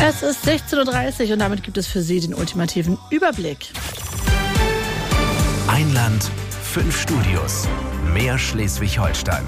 Es ist 16:30 Uhr und damit gibt es für Sie den ultimativen Überblick. Ein Land, 5 Studios, mehr Schleswig-Holstein.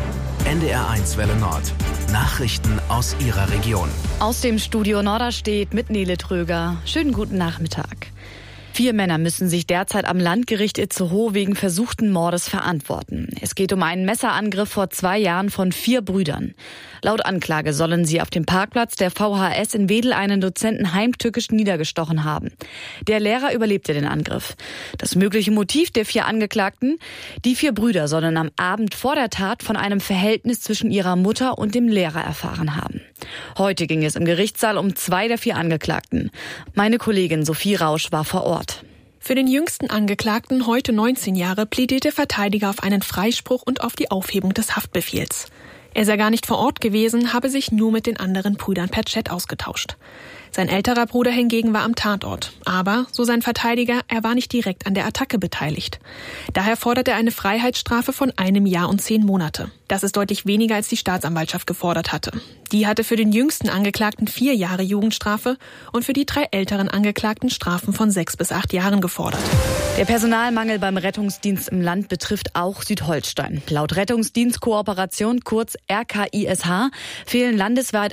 NDR1 Welle Nord. Nachrichten aus Ihrer Region. Aus dem Studio Norderstedt mit Nele Tröger. Schönen guten Nachmittag. 4 Männer müssen sich derzeit am Landgericht Itzehoe wegen versuchten Mordes verantworten. Es geht um einen Messerangriff vor 2 Jahren von 4 Brüdern. Laut Anklage sollen sie auf dem Parkplatz der VHS in Wedel einen Dozenten heimtückisch niedergestochen haben. Der Lehrer überlebte den Angriff. Das mögliche Motiv der 4 Angeklagten? Die 4 Brüder sollen am Abend vor der Tat von einem Verhältnis zwischen ihrer Mutter und dem Lehrer erfahren haben. Heute ging es im Gerichtssaal um 2 der 4 Angeklagten. Meine Kollegin Sophie Rausch war vor Ort. Für den jüngsten Angeklagten, heute 19 Jahre, plädiert der Verteidiger auf einen Freispruch und auf die Aufhebung des Haftbefehls. Er sei gar nicht vor Ort gewesen, habe sich nur mit den anderen Brüdern per Chat ausgetauscht. Sein älterer Bruder hingegen war am Tatort. Aber, so sein Verteidiger, er war nicht direkt an der Attacke beteiligt. Daher fordert er eine Freiheitsstrafe von 1 Jahr und 10 Monate. Das ist deutlich weniger, als die Staatsanwaltschaft gefordert hatte. Die hatte für den jüngsten Angeklagten 4 Jahre Jugendstrafe und für die 3 älteren Angeklagten Strafen von 6 bis 8 Jahren gefordert. Der Personalmangel beim Rettungsdienst im Land betrifft auch Südholstein. Laut Rettungsdienstkooperation, kurz RKISH, fehlen landesweit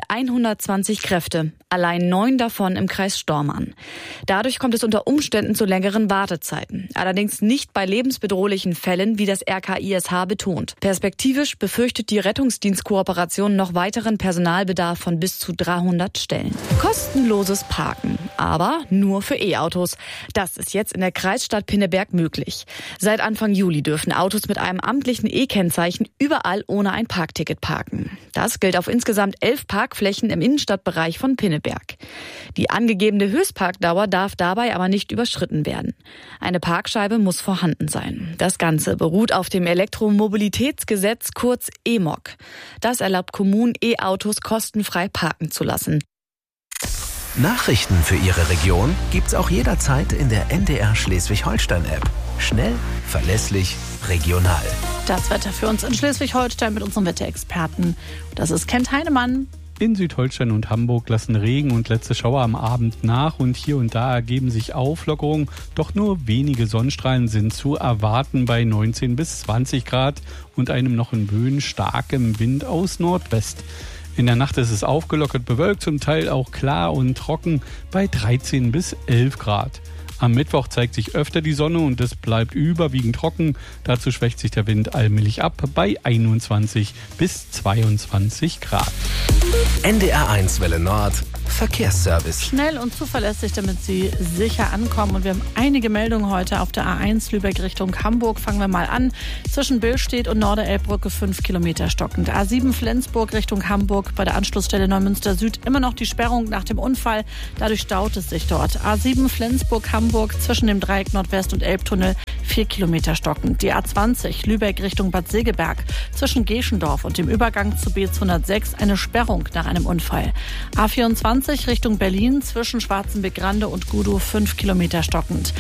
120 Kräfte. Allein 9 davon im Kreis Stormarn. Dadurch kommt es unter Umständen zu längeren Wartezeiten. Allerdings nicht bei lebensbedrohlichen Fällen, wie das RKISH betont. Perspektivisch befürchtet die Rettungsdienstkooperation noch weiteren Personalbedarf von bis zu 300 Stellen. Kostenloses Parken, aber nur für E-Autos. Das ist jetzt in der Kreisstadt Pinneberg möglich. Seit Anfang Juli dürfen Autos mit einem amtlichen E-Kennzeichen überall ohne ein Parkticket parken. Das gilt auf insgesamt 11 Parkflächen im Innenstadtbereich von Pinneberg. Die angegebene Höchstparkdauer darf dabei aber nicht überschritten werden. Eine Parkscheibe muss vorhanden sein. Das Ganze beruht auf dem Elektromobilitätsgesetz, kurz EMOG. Das erlaubt Kommunen, E-Autos kostenfrei parken zu lassen. Nachrichten für Ihre Region gibt's auch jederzeit in der NDR Schleswig-Holstein-App. Schnell, verlässlich, regional. Das Wetter für uns in Schleswig-Holstein mit unserem Wetterexperten. Das ist Kent Heinemann. In Südholstein und Hamburg lassen Regen und letzte Schauer am Abend nach und hier und da ergeben sich Auflockerungen. Doch nur wenige Sonnenstrahlen sind zu erwarten bei 19 bis 20 Grad und einem noch in Böen starkem Wind aus Nordwest. In der Nacht ist es aufgelockert bewölkt, zum Teil auch klar und trocken bei 13 bis 11 Grad. Am Mittwoch zeigt sich öfter die Sonne und es bleibt überwiegend trocken. Dazu schwächt sich der Wind allmählich ab bei 21 bis 22 Grad. NDR1 Welle Nord. Verkehrsservice. Schnell und zuverlässig, damit Sie sicher ankommen. Und wir haben einige Meldungen heute auf der A1 Lübeck Richtung Hamburg. Fangen wir mal an. Zwischen Billstedt und Norderelbbrücke 5 Kilometer stockend. A7 Flensburg Richtung Hamburg bei der Anschlussstelle Neumünster Süd immer noch die Sperrung nach dem Unfall. Dadurch staut es sich dort. A7 Flensburg-Hamburg zwischen dem Dreieck Nordwest und Elbtunnel 4 Kilometer stockend. Die A20 Lübeck Richtung Bad Segeberg zwischen Geschendorf und dem Übergang zu B206 eine Sperrung nach einem Unfall. A24 Richtung Berlin zwischen Schwarzenbeck-Grande und Gudow 5 Kilometer stockend.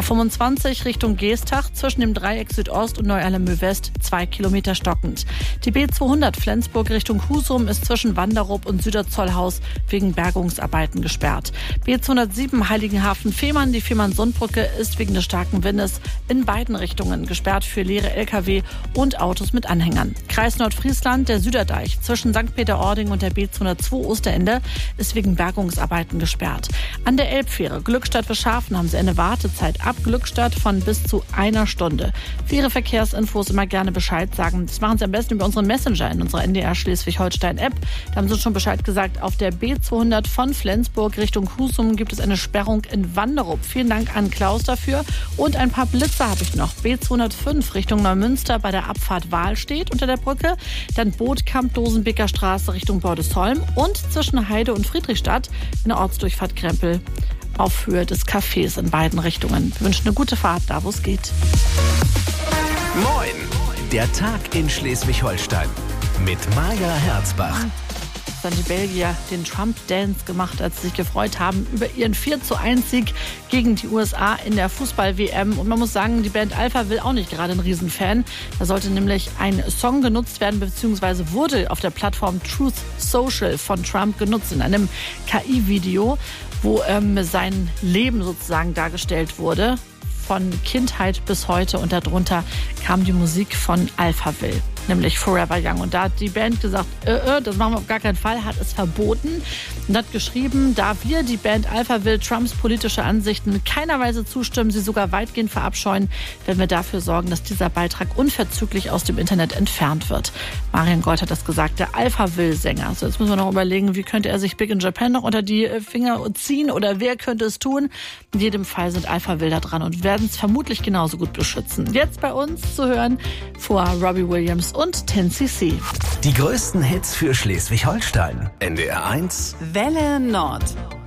A25 Richtung Geestach zwischen dem Dreieck Südost und Neu-Alemö West 2 Kilometer stockend. Die B200 Flensburg Richtung Husum ist zwischen Wanderup und Süderzollhaus wegen Bergungsarbeiten gesperrt. B207 Heiligenhafen-Fehmarn, die Fehmarn-Sundbrücke ist wegen des starken Windes in beiden Richtungen gesperrt für leere Lkw und Autos mit Anhängern. Kreis Nordfriesland, der Süderdeich zwischen St. Peter-Ording und der B202 Osterende ist wegen Bergungsarbeiten gesperrt. An der Elbfähre Glückstadt-Wischhafen haben Sie eine Wartezeit ab Glückstadt von bis zu 1 Stunde. Für Ihre Verkehrsinfos immer gerne Bescheid sagen. Das machen Sie am besten über unseren Messenger in unserer NDR Schleswig-Holstein-App. Da haben Sie uns schon Bescheid gesagt. Auf der B200 von Flensburg Richtung Husum gibt es eine Sperrung in Wanderup. Vielen Dank an Klaus dafür. Und ein paar Blitze habe ich noch. B205 Richtung Neumünster bei der Abfahrt Wahlstedt unter der Brücke. Dann Bootkamp, Dosenbeker Straße Richtung Bordesholm und zwischen Heide und Friedrichstadt in der Ortsdurchfahrt Krempel auf Höhe des Cafés in beiden Richtungen. Wir wünschen eine gute Fahrt, da wo es geht. Moin! Der Tag in Schleswig-Holstein mit Maja Herzbach. gestern die Belgier den Trump-Dance gemacht, als sie sich gefreut haben über ihren 4:1-Sieg gegen die USA in der Fußball-WM. Und man muss sagen, die Band Alphaville auch nicht gerade ein Riesenfan. Da sollte nämlich ein Song genutzt werden, beziehungsweise wurde auf der Plattform Truth Social von Trump genutzt in einem KI-Video, wo sein Leben sozusagen dargestellt wurde, von Kindheit bis heute. Und darunter kam die Musik von Alphaville, nämlich Forever Young. Und da hat die Band gesagt, das machen wir auf gar keinen Fall, hat es verboten und hat geschrieben, da wir, die Band Alphaville, Trumps politische Ansichten in keiner Weise zustimmen, sie sogar weitgehend verabscheuen, werden wir dafür sorgen, dass dieser Beitrag unverzüglich aus dem Internet entfernt wird. Marion Gold hat das gesagt, der Alphaville-Sänger. So, jetzt müssen wir noch überlegen, wie könnte er sich Big in Japan noch unter die Finger ziehen oder wer könnte es tun? In jedem Fall sind Alphaville da dran und werden es vermutlich genauso gut beschützen. Jetzt bei uns zu hören vor Robbie Williams und 10cc. Die größten Hits für Schleswig-Holstein. NDR 1. Welle Nord.